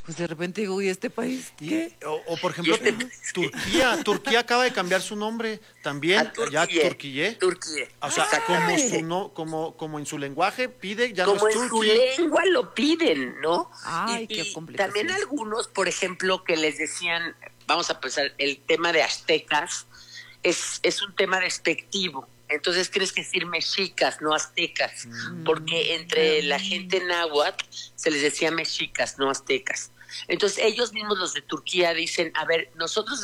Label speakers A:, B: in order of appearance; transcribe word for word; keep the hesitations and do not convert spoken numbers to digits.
A: Pues de repente digo, ¿y este país
B: Y-
A: qué?
B: o, o, por ejemplo,
C: este-
B: Turquía. Turquía acaba de cambiar su nombre también,
C: A
B: ya
C: Turquía.
B: Turquía.
C: Turquía.
B: O sea,
C: Exactamente.
B: como su no, como, como en su lenguaje pide, ya
C: Como
B: no es
C: en su
B: Turquía.
C: lengua lo piden, ¿no?
A: Ay,
C: y,
A: qué
C: y
A: complicación.
C: también algunos, por ejemplo, que les decían, vamos a pensar, el tema de aztecas es, es un tema despectivo. Entonces tienes que decir mexicas, no aztecas,
B: Mm.
C: porque entre la gente náhuatl se les decía mexicas, no aztecas. Entonces ellos mismos, los de Turquía, dicen, a ver, nosotros